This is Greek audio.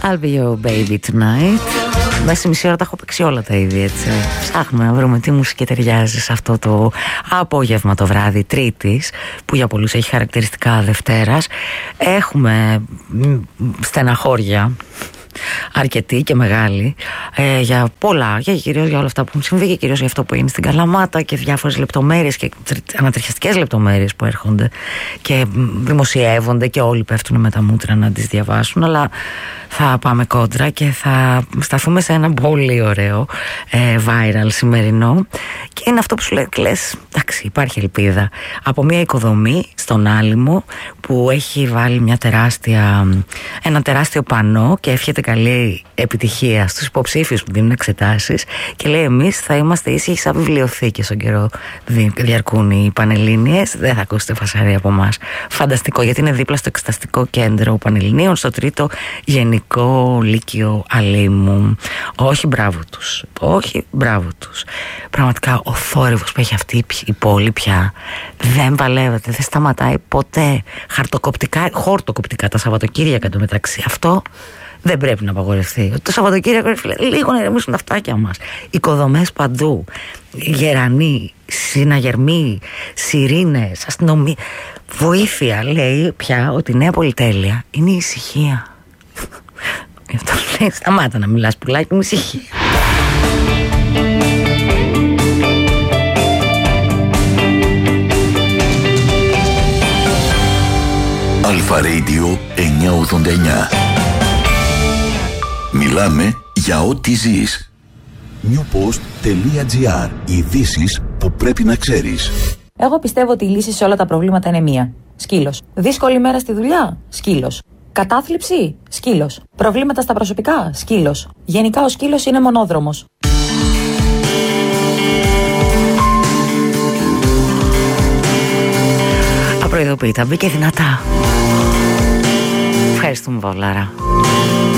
I'll be your baby tonight. Μέσα στη μισή ώρα τα έχω παίξει όλα τα είδη, έτσι. Ψάχνουμε να βρούμε τι μουσική ταιριάζει σε αυτό το απόγευμα, το βράδυ Τρίτης, που για πολλούς έχει χαρακτηριστικά Δευτέρας. Έχουμε στεναχώρια αρκετή και μεγάλη για πολλά, κυρίως για όλα αυτά που έχουν συμβεί και κυρίως για αυτό που είναι στην Καλαμάτα και διάφορες λεπτομέρειες και ανατριχιαστικές λεπτομέρειες που έρχονται και δημοσιεύονται και όλοι πέφτουν με τα μούτρα να τις διαβάσουν, αλλά θα πάμε κόντρα και θα σταθούμε σε ένα πολύ ωραίο viral σημερινό και είναι αυτό που σου λες, εντάξει, υπάρχει ελπίδα, από μια οικοδομή στον Άλυμο που έχει βάλει ένα τεράστιο πανό και εύχεται καλή επιτυχία στους υποψήφιους που δίνουν εξετάσεις και λέει εμείς θα είμαστε ήσυχοι σαν βιβλιοθήκη στον καιρό διαρκούν οι Πανελλήνιες, δεν θα ακούσετε φασαρία από εμάς. Φανταστικό, γιατί είναι δίπλα στο εξεταστικό κέντρο Πανελληνίων, στο 3ο Γενικό Λύκειο Αλήμου. Όχι μπράβο τους, πραγματικά ο θόρυβος που έχει αυτή η πόλη πια δεν παλεύεται, δεν σταματάει ποτέ. Χορτοκοπτικά τα Σαββατοκύριακα εντωμεταξύ, αυτό δεν πρέπει να απαγορευτεί. Το Σαββατοκύριακο, λίγο να ηρεμήσουν τα αυτάκια μας. Οικοδομές παντού, γερανοί, συναγερμοί, σιρήνες, αστυνομία. Βοήθεια, λέει πια ότι η νέα πολυτέλεια είναι η ησυχία. Γι' αυτό λέει, σταμάτα να μιλάς πουλάκι μου, ησυχία. Αλφα Radio 989. Μιλάμε για ό,τι ζεις. Newpost.gr. Ειδήσεις που πρέπει να ξέρεις. Εγώ πιστεύω ότι η λύση σε όλα τα προβλήματα είναι μία. Σκύλος. Δύσκολη μέρα στη δουλειά. Σκύλος. Κατάθλιψη. Σκύλος. Προβλήματα στα προσωπικά. Σκύλος. Γενικά ο σκύλος είναι μονόδρομος. Απροειδοποιητά, μπήκε δυνατά. Ευχαριστούμε, Παυλάρα.